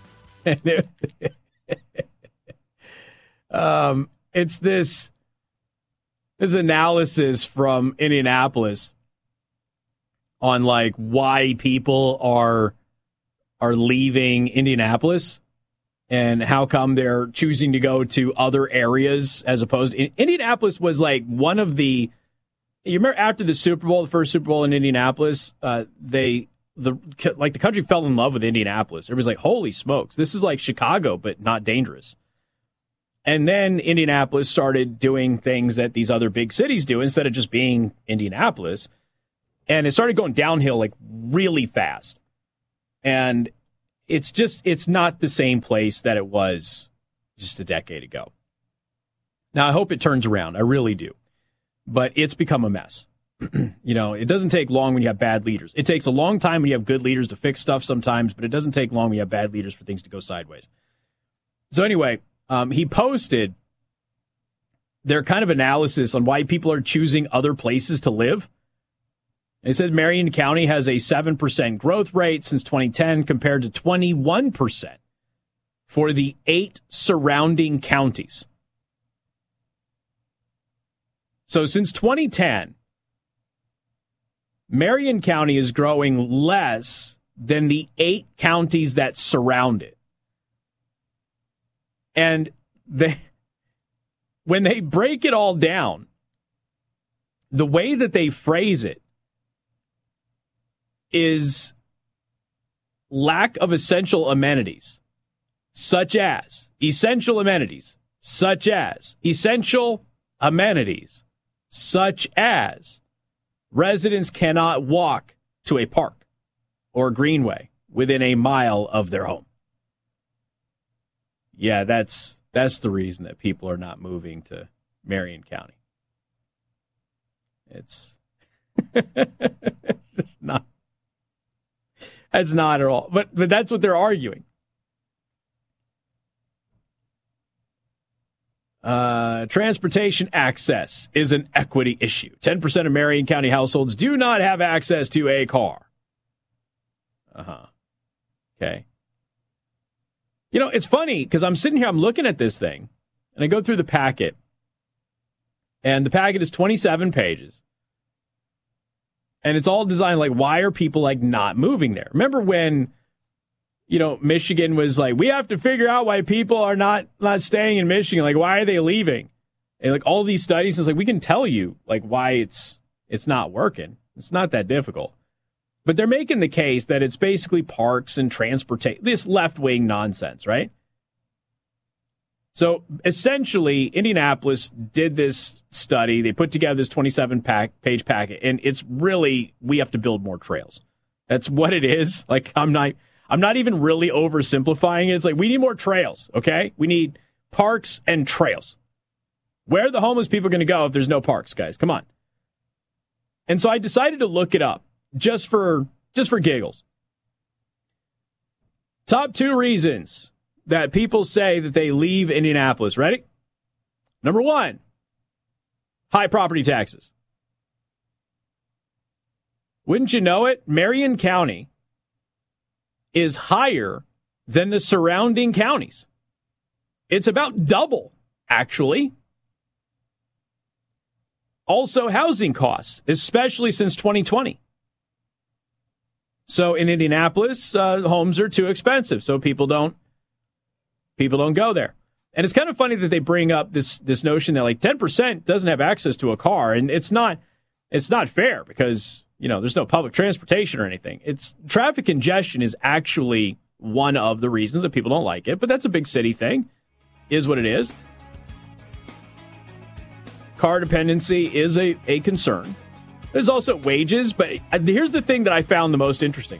um, it's this this analysis from Indianapolis on like why people are are leaving Indianapolis and how come they're choosing to go to other areas as opposed to Indianapolis was like one of the. You remember after the Super Bowl, the first Super Bowl in Indianapolis, uh, they the like the country fell in love with Indianapolis. Everybody's like, "Holy smokes, this is like Chicago, but not dangerous." And then Indianapolis started doing things that these other big cities do instead of just being Indianapolis, and it started going downhill like really fast. And it's just it's not the same place that it was just a decade ago. Now I hope it turns around. I really do. But it's become a mess. You know, it doesn't take long when you have bad leaders. It takes a long time when you have good leaders to fix stuff sometimes, but it doesn't take long when you have bad leaders for things to go sideways. So anyway, um, he posted their kind of analysis on why people are choosing other places to live. It said Marion County has a seven percent growth rate since twenty ten compared to twenty-one percent for the eight surrounding counties. So since twenty ten, Marion County is growing less than the eight counties that surround it. And they, when they break it all down, the way that they phrase it is lack of essential amenities, such as essential amenities, such as essential amenities. Such as residents cannot walk to a park or greenway within a mile of their home. Yeah, that's that's the reason that people are not moving to Marion County. It's, it's just not. That's not at all. But but that's what they're arguing. Uh, transportation access is an equity issue. ten percent of Marion County households do not have access to a car. Uh-huh. Okay. You know, it's funny because I'm sitting here, I'm looking at this thing, and I go through the packet, and the packet is twenty-seven pages. And it's all designed like, why are people like not moving there? Remember when, you know, Michigan was like, we have to figure out why people are not, not staying in Michigan. Like, why are they leaving? And like all these studies, it's like, we can tell you like why it's, it's not working. It's not that difficult. But they're making the case that it's basically parks and transportation, this left-wing nonsense, right? So essentially, Indianapolis did this study. They put together this twenty-seven page packet, and it's really, we have to build more trails. That's what it is. Like, I'm not, I'm not even really oversimplifying it. It's like, we need more trails, okay? We need parks and trails. Where are the homeless people going to go if there's no parks, guys? Come on. And so I decided to look it up just for just for giggles. Top two reasons that people say that they leave Indianapolis. Ready? Number one, high property taxes. Wouldn't you know it? Marion County is higher than the surrounding counties. It's about double, actually. Also, housing costs, especially since twenty twenty. So in Indianapolis, uh, homes are too expensive, so people don't people don't go there. And it's kind of funny that they bring up this this notion that like ten percent doesn't have access to a car, and it's not it's not fair because, you know, there's no public transportation or anything. It's traffic congestion is actually one of the reasons that people don't like it, but that's a big city thing, is what it is. Car dependency is a, a concern. There's also wages, but here's the thing that I found the most interesting.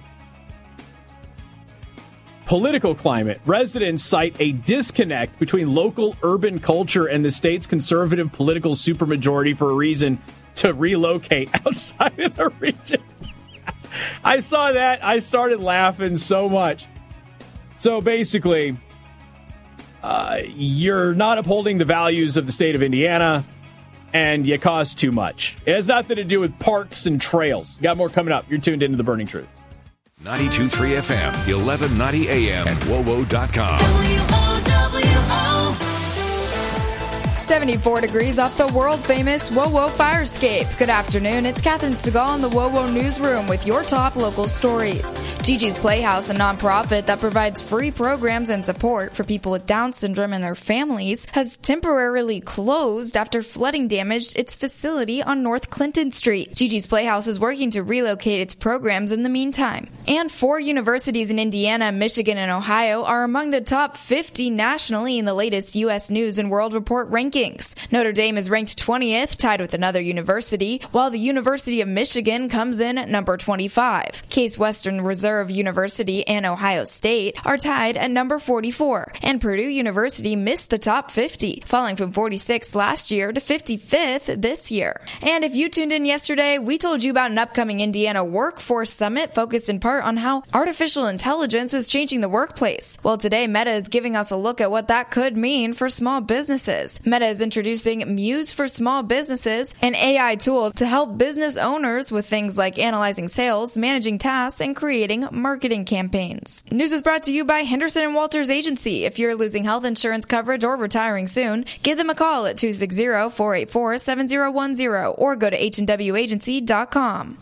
Political climate. Residents cite a disconnect between local urban culture and the state's conservative political supermajority for a reason to relocate outside of the region. I saw that. I started laughing so much. So basically, uh, you're not upholding the values of the state of Indiana, and you cost too much. It has nothing to do with parks and trails. Got more coming up. You're tuned into The Burning Truth. ninety-two point three F M, eleven ninety A M, and W O W O dot com. W O W O. seventy-four degrees off the world-famous W O W O fire escape. Good afternoon, it's Catherine Segal in the W O W O Newsroom with your top local stories. Gigi's Playhouse, a nonprofit that provides free programs and support for people with Down syndrome and their families, has temporarily closed after flooding damaged its facility on North Clinton Street. Gigi's Playhouse is working to relocate its programs in the meantime. And four universities in Indiana, Michigan, and Ohio are among the top fifty nationally in the latest U S News and World Report rankings. Notre Dame is ranked twentieth, tied with another university, while the University of Michigan comes in at number twenty-five. Case Western Reserve University and Ohio State are tied at number forty-four, and Purdue University missed the top fifty, falling from forty-sixth last year to fifty-fifth this year. And if you tuned in yesterday, we told you about an upcoming Indiana Workforce Summit focused in part on how artificial intelligence is changing the workplace. Well, today Meta is giving us a look at what that could mean for small businesses. Meta is introducing Muse for Small Businesses, an A I tool to help business owners with things like analyzing sales, managing tasks, and creating marketing campaigns. News is brought to you by Henderson and Walters Agency. If you're losing health insurance coverage or retiring soon, give them a call at two six zero, four eight four, seven zero one zero or go to H and W agency dot com.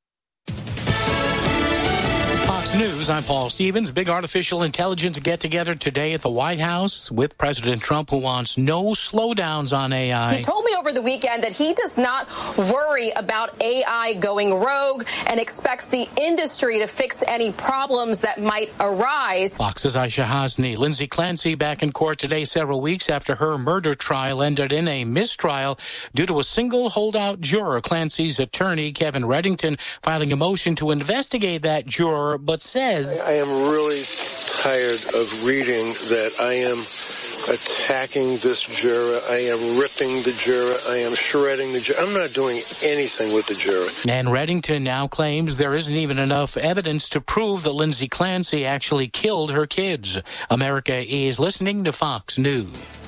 News, I'm Paul Stevens. Big artificial intelligence get-together today at the White House with President Trump, who wants no slowdowns on A I. He told me over the weekend that he does not worry about A I going rogue and expects the industry to fix any problems that might arise. Fox's Aisha Hasni. Lindsay Clancy back in court today several weeks after her murder trial ended in a mistrial due to a single holdout juror. Clancy's attorney, Kevin Reddington, filing a motion to investigate that juror, but says, I am really tired of reading that I am attacking this juror. I am ripping the juror. I am shredding the juror. I'm not doing anything with the juror. And Reddington now claims there isn't even enough evidence to prove that Lindsay Clancy actually killed her kids. America is listening to Fox News.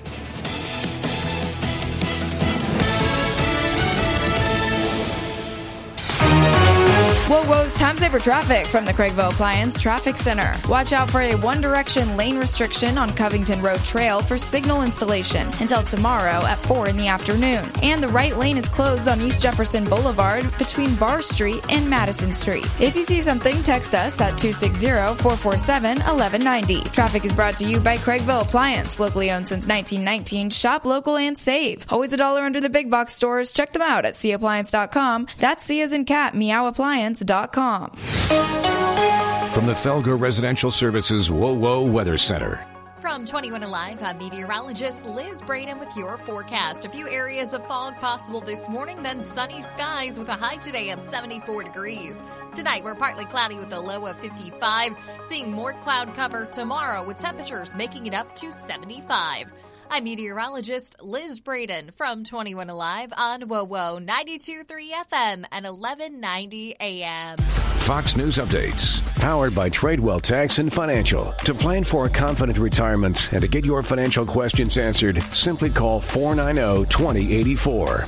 W O W O's Time Saver Traffic from the Craigville Appliance Traffic Center. Watch out for a One Direction lane restriction on Covington Road Trail for signal installation until tomorrow at four in the afternoon. And the right lane is closed on East Jefferson Boulevard between Barr Street and Madison Street. If you see something, text us at two six zero, four four seven, one one nine zero. Traffic is brought to you by Craigville Appliance, locally owned since nineteen nineteen. Shop local and save. Always a dollar under the big box stores. Check them out at c appliance dot com. That's C as in cat, meow appliance dot com. From the Felger Residential Services W O W O Weather Center. From twenty-one Alive, I'm meteorologist Liz Braden with your forecast. A few areas of fog possible this morning, then sunny skies with a high today of seventy-four degrees. Tonight, we're partly cloudy with a low of fifty-five, seeing more cloud cover tomorrow with temperatures making it up to seventy-five. I'm meteorologist Liz Braden from twenty-one Alive on W O W O ninety-two point three F M and eleven ninety A M. Fox News Updates, powered by Tradewell Tax and Financial. To plan for a confident retirement and to get your financial questions answered, simply call four nine zero, two zero eight four.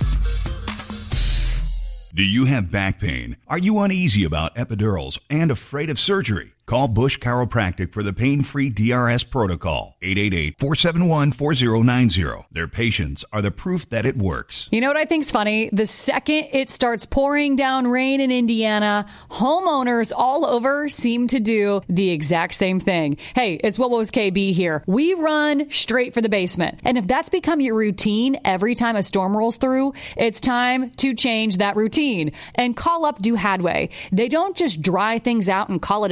Do you have back pain? Are you uneasy about epidurals and afraid of surgery? Call Bush Chiropractic for the pain-free D R S protocol. eight eight eight, four seven one, four zero nine zero. Their patients are the proof that it works. You know what I think's funny? The second it starts pouring down rain in Indiana, homeowners all over seem to do the exact same thing. Hey, it's What Was K B here. We run straight for the basement. And if that's become your routine every time a storm rolls through, it's time to change that routine and call up Do Hadway. They don't just dry things out and call it a day.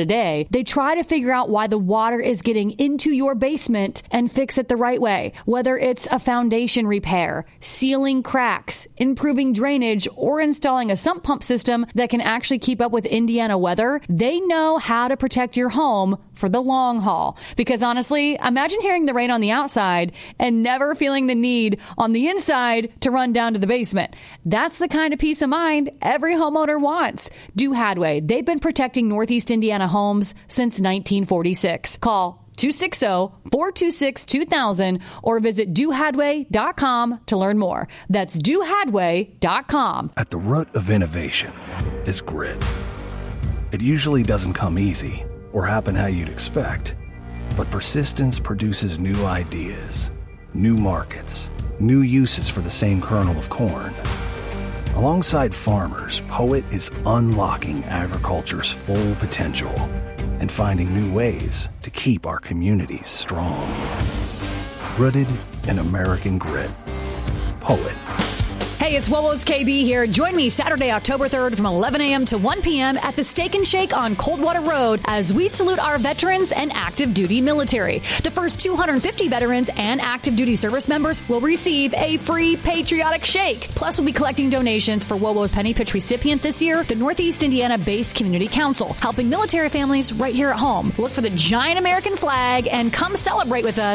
Hadway. They try to figure out why the water is getting into your basement and fix it the right way. Whether it's a foundation repair, sealing cracks, improving drainage, or installing a sump pump system that can actually keep up with Indiana weather, they know how to protect your home for the long haul. Because honestly, imagine hearing the rain on the outside and never feeling the need on the inside to run down to the basement. That's the kind of peace of mind every homeowner wants. Do Hadway. They've been protecting Northeast Indiana homes since nineteen forty-six. Call two six zero, four two six, two thousand or visit do hadway dot com to learn more. That's do hadway dot com. At the root of innovation is grit. It usually doesn't come easy or happen how you'd expect, but persistence produces new ideas, new markets, new uses for the same kernel of corn. Alongside farmers, Poet is unlocking agriculture's full potential and finding new ways to keep our communities strong. Rooted in American grit. Poet. Hey, it's WOWO's K B here. Join me Saturday, October third from eleven a.m. to one p.m. at the Steak and Shake on Coldwater Road as we salute our veterans and active duty military. The first two hundred fifty veterans and active duty service members will receive a free patriotic shake. Plus, we'll be collecting donations for WOWO's Penny Pitch recipient this year, the Northeast Indiana-based Community Council, helping military families right here at home. Look for the giant American flag and come celebrate with us